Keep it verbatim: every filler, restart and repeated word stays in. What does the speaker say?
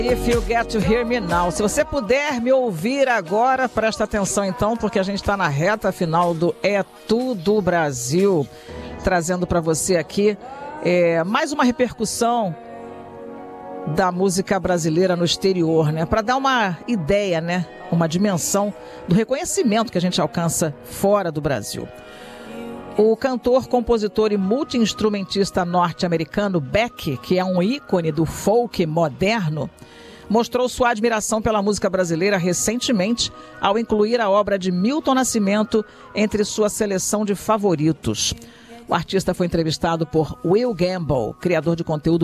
If you get to hear me now. Se você puder me ouvir agora, presta atenção então, porque a gente está na reta final do É Tudo Brasil, trazendo para você aqui é, mais uma repercussão da música brasileira no exterior, né? Para dar uma ideia, né? Uma dimensão do reconhecimento que a gente alcança fora do Brasil. O cantor, compositor e multi-instrumentista norte-americano Beck, que é um ícone do folk moderno, mostrou sua admiração pela música brasileira recentemente ao incluir a obra de Milton Nascimento entre sua seleção de favoritos. O artista foi entrevistado por Will Gamble, criador de conteúdo